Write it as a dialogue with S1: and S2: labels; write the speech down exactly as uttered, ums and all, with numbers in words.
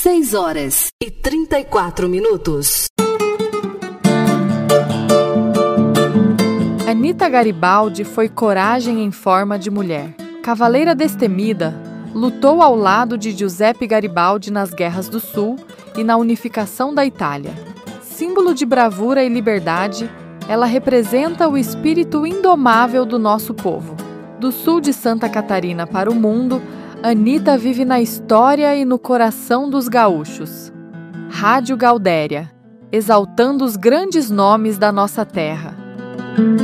S1: seis horas e trinta e quatro minutos.
S2: Anita Garibaldi foi coragem em forma de mulher. Cavaleira destemida, lutou ao lado de Giuseppe Garibaldi nas Guerras do Sul e na unificação da Itália. Símbolo de bravura e liberdade, ela representa o espírito indomável do nosso povo. Do sul de Santa Catarina para o mundo, Anita vive na história e no coração dos gaúchos. Rádio Gaudéria, exaltando os grandes nomes da nossa terra.